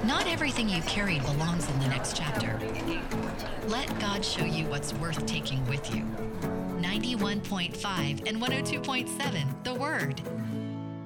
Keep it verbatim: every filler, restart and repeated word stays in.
Not everything you carried belongs in the next chapter. Let God show you what's worth taking with you. ninety-one point five and one oh two point seven, The Word.